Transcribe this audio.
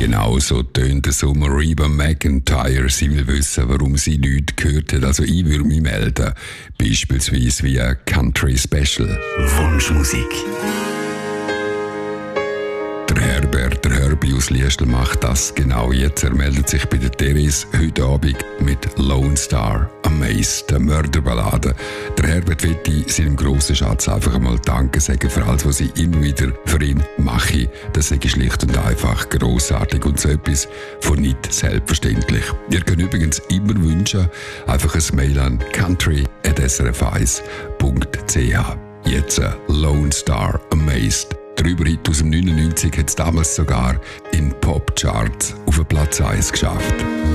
Genau so tönt der Sommer Reba McEntire. Sie will wissen, warum sie nichts gehört hat. Also ich würde mich melden. Beispielsweise wie ein Country Special. Wunschmusik. Der Herbie aus Liestl macht das genau jetzt. Er meldet sich bei der Therese heute Abend mit Lone Star Amazed, der Mörderballade. Der Herbert will seinem grossen Schatz einfach einmal Danke sagen für alles, was sie immer wieder für ihn mache. Das sei schlicht und einfach grossartig und so etwas von nicht selbstverständlich. Ihr könnt übrigens immer wünschen, einfach ein Mail an country@srf1.ch. Jetzt Lone Star Amazed. Der Überhit aus dem 99 hat es damals sogar in Popcharts auf Platz 1 geschafft.